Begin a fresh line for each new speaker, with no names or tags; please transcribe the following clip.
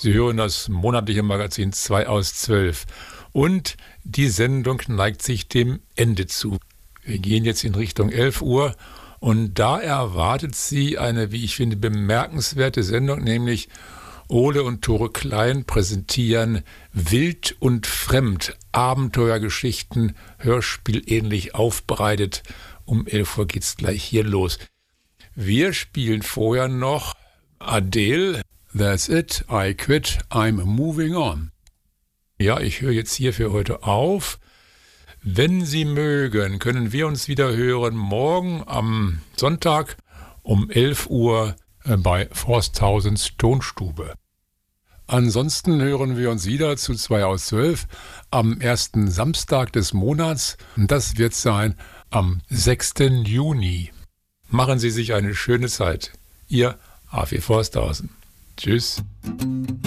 Sie hören das monatliche Magazin 2 aus 12. Und die Sendung neigt sich dem Ende zu. Wir gehen jetzt in Richtung 11 Uhr und da erwartet Sie eine, wie ich finde, bemerkenswerte Sendung, nämlich Ole und Tore Klein präsentieren Wild und Fremd, Abenteuergeschichten, hörspielähnlich aufbereitet. Um 11 Uhr geht's gleich hier los. Wir spielen vorher noch Adele, That's It, I Quit, I'm Moving On. Ja, ich höre jetzt hier für heute auf. Wenn Sie mögen, können wir uns wieder hören morgen am Sonntag um 11 Uhr bei Forsthausens Tonstube. Ansonsten hören wir uns wieder zu 2 aus 12 am ersten Samstag des Monats. Das wird sein am 6. Juni. Machen Sie sich eine schöne Zeit. Ihr A.V. Forsthausen. Tschüss.